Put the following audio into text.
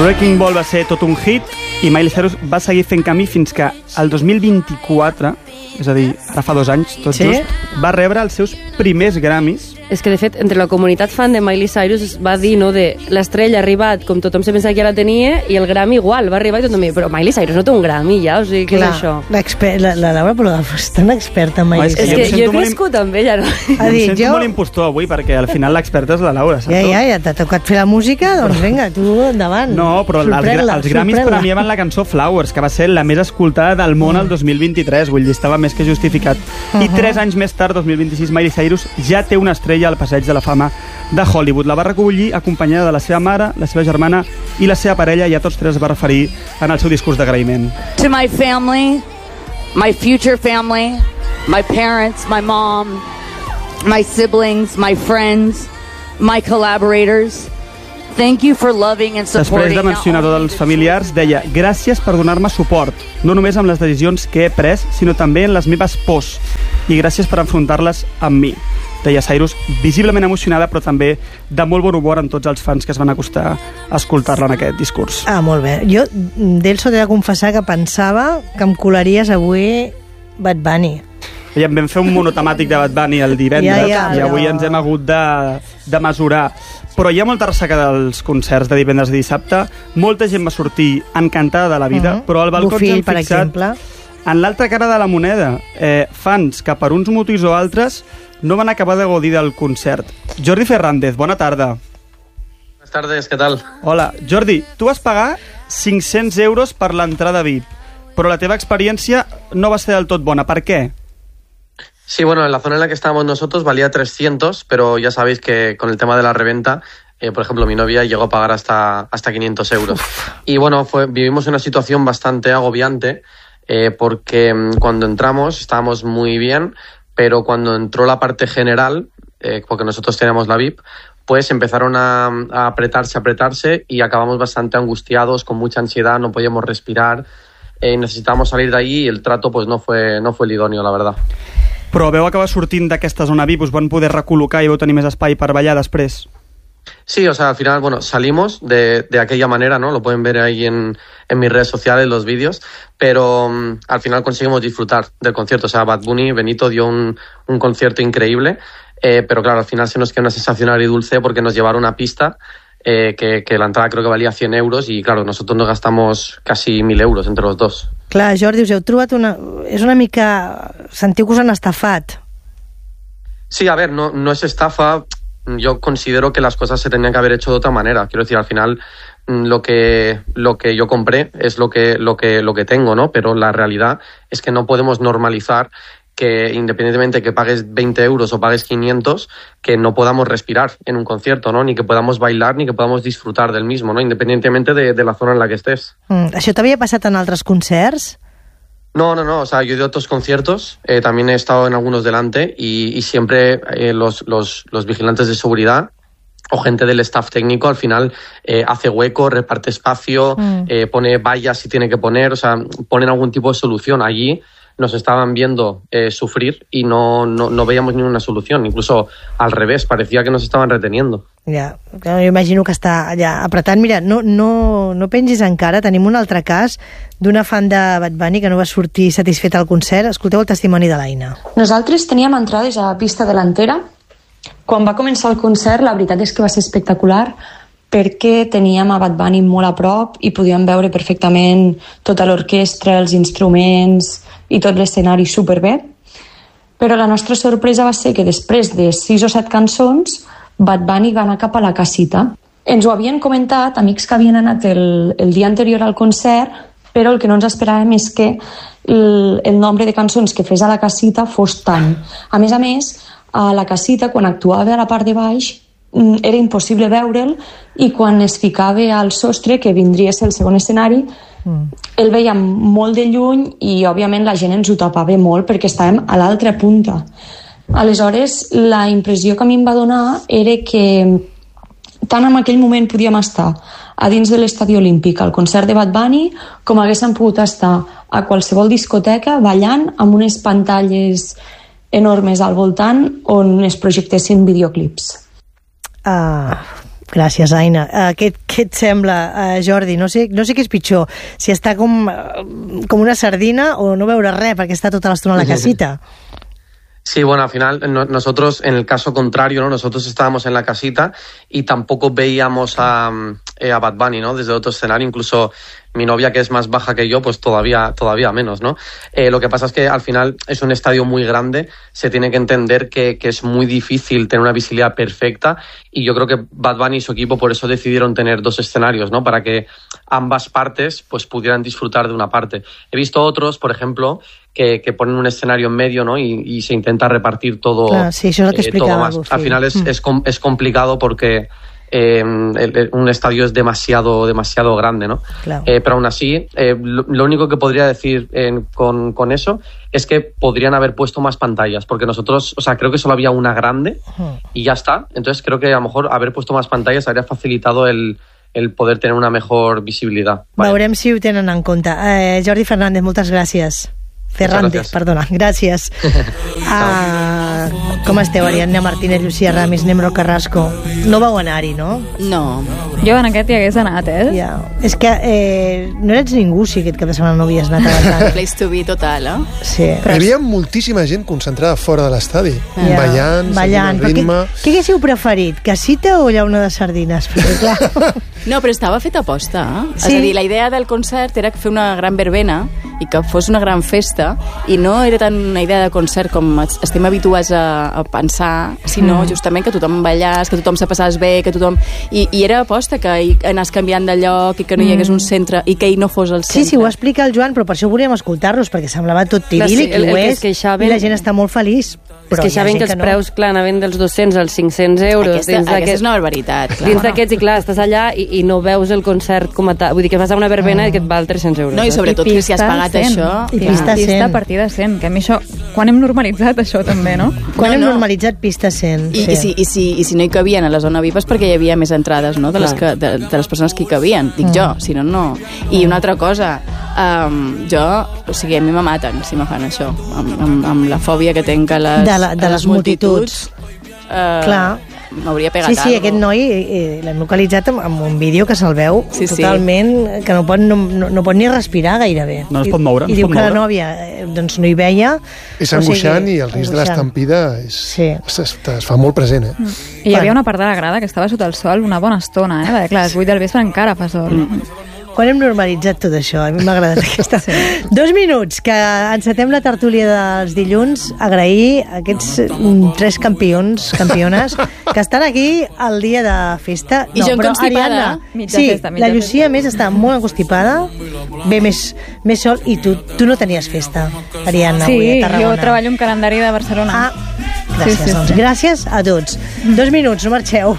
Wrecking Ball va ser tot un hit i Miley Cyrus va seguir fent camí fins que el 2024, és a dir, ara fa 2 anys, tot just, va rebre els seus primers Grammys. És que, de fet, entre la comunitat fan de Miley Cyrus es va dir, no?, de l'estrella ha arribat, com tothom se pensava que ja la tenia, i el Grammy igual, va arribar i tothom, però Miley Cyrus no té un Grammy ja, o sigui, què és això? La Laura Pològraf és tan experta en Miley Cyrus. És que jo he crescut amb ella, no? Em sento molt impostor avui, perquè al final l'experta és la Laura, saps? Ja t'ha tocat fer la música, doncs vinga, tu endavant. No, però els Grammys premiaven la cançó Flowers, que va ser la més escoltada del món el 2023, vull dir, estava més que justificat. I 3 anys més tard, 2026, Miley Cyrus ja té una estrella al Passeig de la Fama de Hollywood. La va recollir acompanyada de la seva mare, la seva germana i la seva parella, i a tots 3 es va referir en el seu discurs d'agraïment. To my family, my future family, my parents, my mom, my siblings, my friends, my collaborators, thank you for loving and supporting. Després de mencionar tots els familiars, deia: gràcies per donar-me suport, no només amb les decisions que he pres, sinó també en les meves pors, i gràcies per enfrontar-les amb mi. Deia Cyrus, visiblement emocionada, però també de molt bon humor amb tots els fans que es van acostar a escoltar-la en aquest discurs. Molt bé. Jo, Delso, t'he de confessar que pensava que em colaries avui Bad Bunny. Ja vam fer un monotemàtic de Bad Bunny el divendres, i avui ens hem hagut de mesurar. Però hi ha molta ressaca dels concerts de divendres i dissabte. Molta gent va sortir encantada de la vida, però al balcó ens hem fixat, per exemple, en l'altra cara de la moneda. Fans que per uns motius o altres no van acabar de gaudir del concert. Jordi Fernández, bona tarda. Buenas tardes, ¿qué tal? Hola, Jordi, tu vas pagar 500 euros per l'entrada VIP, però la teva experiència no va ser del tot bona. Per què? Sí, bueno, en la zona en la que estábamos nosotros valía 300, pero ya sabéis que con el tema de la reventa, por ejemplo, mi novia llegó a pagar hasta 500 euros. Y bueno, vivimos una situación bastante agobiante, porque cuando entramos estábamos muy bien, pero cuando entró la parte general, porque nosotros teníamos la VIP, pues empezaron a apretarse y acabamos bastante angustiados, con mucha ansiedad, no podíamos respirar, necesitábamos salir de allí y el trato pues no fue el idóneo, la verdad. Però veu acabar sortint d'aquesta zona VIP, us van poder recol·locar i vau tenir més espai per ballar després? Sí, o sea, al final, bueno, salimos de aquella manera, ¿no? Lo pueden ver ahí en mis redes sociales, los vídeos, pero al final conseguimos disfrutar del concierto. O sea, Bad Bunny, Benito dio un concierto increíble, pero claro, al final se nos quedó una sensación agridulce porque nos llevaron a una pista que la entrada creo que valía 100 euros y claro, nosotros nos gastamos casi 1.000 euros entre los dos. Clar, Jordi, us heu trobat és una mica... Sentiu que us han estafat. Sí, a ver, no es estafa. Yo considero que las cosas se tenían que haber hecho de otra manera. Quiero decir, al final lo que yo compré es lo que tengo, ¿no? Pero la realidad es que no podemos normalizar que independientemente que pagues 20 euros o pagues 500, que no podamos respirar en un concierto, ¿no? Ni que podamos bailar, ni que podamos disfrutar del mismo, ¿no? Independientemente de la zona en la que estés. ¿Això t'havia passat en altres concerts? No, o sea, yo he ido a otros conciertos, también he estado en algunos delante y siempre los vigilantes de seguridad o gente del staff técnico al final hace hueco, reparte espacio, pone vallas si tiene que poner, o sea, ponen algún tipo de solución. Allí nos estaban viendo sufrir y no veíamos ninguna solución, incluso al revés, parecía que nos estaban reteniendo. Ja, jo imagino que està allà apretant. Mira, no pengis encara, tenim un altre cas d'una fan de Bad Bunny que no va sortir satisfeta al concert. Escolteu el testimoni de l'Aina. Nosaltres teníem entrades a pista delantera. Quan va començar el concert, la veritat és que va ser espectacular perquè teníem a Bad Bunny molt a prop i podíem veure perfectament tota l'orquestra, els instruments i tot l'escenari superbé. Però la nostra sorpresa va ser que després de 6 o 7 cançons Bad Bunny va anar cap a la casita. Ens ho havien comentat amics que havien anat el dia anterior al concert, però el que no ens esperàvem és que el nombre de cançons que fes a la casita fos tant. A més, a la casita, quan actuava a la part de baix, era impossible veure'l i quan es ficava al sostre, que vindria a ser el segon escenari, el veiem molt de lluny i, òbviament, la gent ens ho tapava molt perquè estàvem a l'altra punta. Aleshores, la impressió que a mi em va donar era que tant en aquell moment podíem estar a dins de l'estadi olímpic al concert de Bad Bunny com haguéssim pogut estar a qualsevol discoteca ballant amb unes pantalles enormes al voltant on es projectessin videoclips. Gràcies, Aina. Què et sembla, Jordi? No sé què és pitjor, si està com una sardina o no veure res perquè està tota l'estona a la casita. Sí, bueno, al final nosotros, en el caso contrario, ¿no? Nosotros estábamos en la casita y tampoco veíamos a Bad Bunny, ¿no? Desde otro escenario, incluso mi novia, que es más baja que yo, pues todavía menos, ¿no? Lo que pasa es que al final es un estadio muy grande, se tiene que entender que es muy difícil tener una visibilidad perfecta, y yo creo que Bad Bunny y su equipo por eso decidieron tener dos escenarios, ¿no? Para que ambas partes pues pudieran disfrutar de una parte. He visto otros, por ejemplo, que ponen un escenario en medio, ¿no? Y se intenta repartir todo. Claro, sí, eso es lo que explicaba todo más. Al final es complicado porque un estadio es demasiado grande, ¿no? Claro. Pero aún así, lo único que podría decir con eso es que podrían haber puesto más pantallas, porque nosotros, o sea, creo que solo había una grande y ya está. Entonces creo que a lo mejor haber puesto más pantallas habría facilitado el poder tener una mejor visibilidad. Vale. Veurem si ho tenen en compte. Jordi Fernández, moltes gràcies. Fernández, perdona, gràcies. Com esteu, Ariadna Martínez, Lucía Ramis, Nemro Carrasco? No vau anar-hi, no? No. Jo en aquest hi hagués anat, Ja. És que no eres ningú si aquest cap de setmana no havies anat a l'estadi. Place to be total, eh? Sí. Hi havia moltíssima gent concentrada fora de l'estadi, ballant, seguint el ritme. Què haguéssiu preferit, casita o llauna de sardines? Perquè, clar... No, però estava feta aposta, eh? Sí. És a dir, la idea del concert era fer una gran verbena i que fos una gran festa, i no era tant una idea de concert com estem habituats a pensar, sinó justament que tothom ballés, que tothom se passés bé, que tothom... I era aposta que anés canviant de lloc i que no hi hagués un centre i que ell no fos el centre. Sí, ho explica el Joan, però per això volíem escoltar-los, perquè semblava tot idíl·lic, i ho és, i la gent està molt feliç. Es queixaven que els preus, clar, anaven dels 200 als 500 euros. Aquesta és una barbaritat. Dins d'aquests, i clar, estàs allà i no veus el concert com a tal. Vull dir que vas a una verbena i que et val 300 euros. No, i sobretot que si has pagat això... I pista 100. A partir de 100, que a mi això... Quan hem normalitzat això, també, no? Quan hem normalitzat pista 100. I si no hi cabien a la zona VIP és perquè hi havia més entrades, no?, de les persones que hi cabien. Dic jo, si no, no. I una altra cosa, jo... O sigui, a mi me maten si me fan això. Amb la fòbia que tenc a les multituds. Clar. M'hauria pegat Sí, aquest noi l'hem localitzat amb un vídeo que se'l veu totalment, que no pot ni respirar gairebé. No es pot moure. I diu que la nòvia doncs no hi veia. És angoixant i el risc de l'estampida es fa molt present, I hi havia una part de la grada que estava sota el sol una bona estona, perquè clar, a les 8 del vespre encara fa sol. Quan hem normalitzat tot això? A mi m'ha agradat aquesta. 2 minuts, que encetem la tertúlia dels dilluns. Agrair aquests 3 campiones que estan aquí el dia de festa. I jo constipada. La Llucia, més, està molt constipada, ve més sol, i tu no tenies festa, Ariadna, avui a Tarragona. Sí, jo treballo un calendari de Barcelona. Gràcies, doncs. Gràcies a tots. 2 minuts, no marxeu.